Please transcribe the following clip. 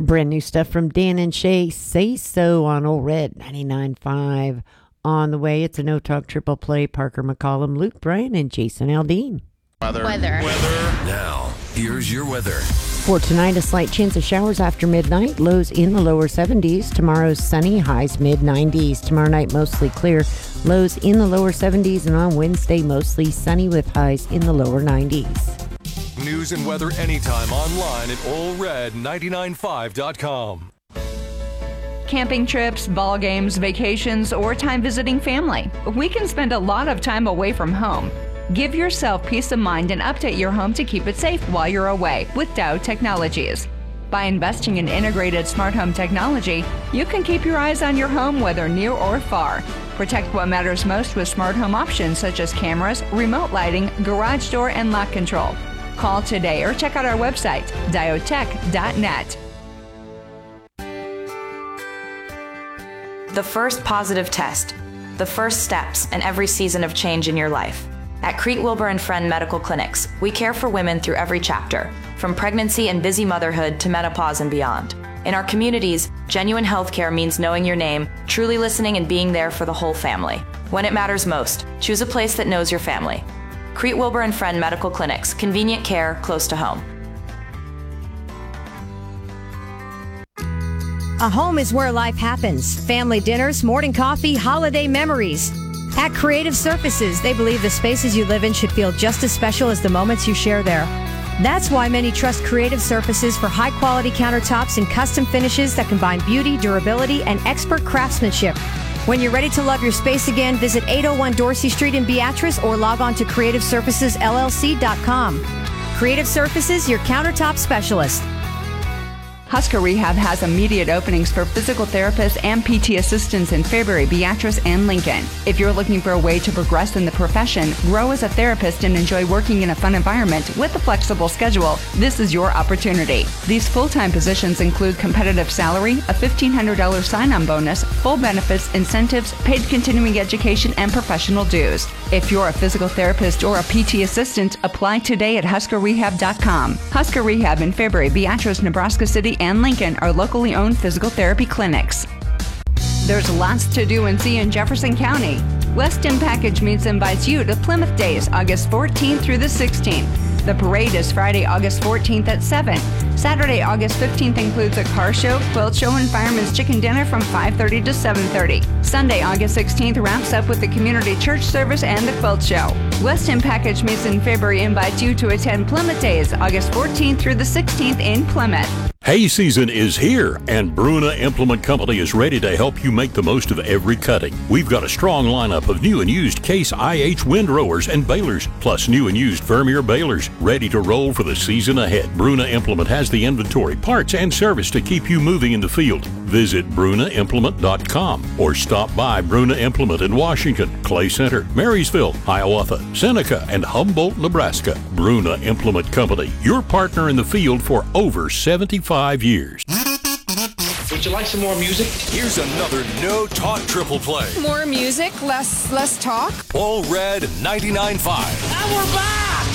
Brand new stuff from Dan and Shay. Say So on Old Red 99.5. On the way, it's a No Talk triple play. Parker McCollum, Luke Bryan, and Jason Aldean. Weather. Now, here's your weather. For tonight, a slight chance of showers after midnight. Lows in the lower 70s. Tomorrow's sunny. Highs mid-90s. Tomorrow night, mostly clear. Lows in the lower 70s. And on Wednesday, mostly sunny with highs in the lower 90s. News and weather anytime online at allred995.com. Camping trips, ball games, vacations, or time visiting family. We can spend a lot of time away from home. Give yourself peace of mind and update your home to keep it safe while you're away with Dow Technologies. By investing in integrated smart home technology, you can keep your eyes on your home whether near or far. Protect what matters most with smart home options such as cameras, remote lighting, garage door, and lock control. Call today or check out our website, diotech.net. The first positive test, the first steps in every season of change in your life. At Crete Wilbur & Friend Medical Clinics, we care for women through every chapter, from pregnancy and busy motherhood to menopause and beyond. In our communities, genuine healthcare means knowing your name, truly listening, and being there for the whole family. When it matters most, choose a place that knows your family. Crete Wilbur & Friend Medical Clinics, convenient care close to home. A home is where life happens. Family dinners, morning coffee, holiday memories. At Creative Surfaces, they believe the spaces you live in should feel just as special as the moments you share there. That's why many trust Creative Surfaces for high-quality countertops and custom finishes that combine beauty, durability, and expert craftsmanship. When you're ready to love your space again, visit 801 Dorsey Street in Beatrice or log on to CreativeSurfacesLLC.com. Creative Surfaces, your countertop specialist. Husker Rehab has immediate openings for physical therapists and PT assistants in Fairbury, Beatrice, and Lincoln. If you're looking for a way to progress in the profession, grow as a therapist, and enjoy working in a fun environment with a flexible schedule, this is your opportunity. These full-time positions include competitive salary, a $1,500 sign-on bonus, full benefits, incentives, paid continuing education, and professional dues. If you're a physical therapist or a PT assistant, apply today at HuskerRehab.com. Husker Rehab in Fairbury, Beatrice, Nebraska City, and Lincoln are locally owned physical therapy clinics. There's lots to do and see in Jefferson County. Weston Package Meats invites you to Plymouth Days, August 14th through the 16th. The parade is Friday, August 14th at 7. Saturday, August 15th includes a car show, quilt show, and fireman's chicken dinner from 5:30 to 7:30. Sunday, August 16th wraps up with the community church service and the quilt show. Weston Package Meats in Fairbury invites you to attend Plymouth Days, August 14th through the 16th in Plymouth. Hay season is here, and Bruna Implement Company is ready to help you make the most of every cutting. We've got a strong lineup of new and used Case IH windrowers and balers, plus new and used Vermeer balers, ready to roll for the season ahead. Bruna Implement has the inventory, parts, and service to keep you moving in the field. Visit brunaimplement.com or stop by Bruna Implement in Washington, Clay Center, Marysville, Hiawatha, Seneca, and Humboldt, Nebraska. Bruna Implement Company, your partner in the field for over 75 years. Would you like some more music? Here's another No Talk triple play. More music, less talk. All Red 99.5. And we're back!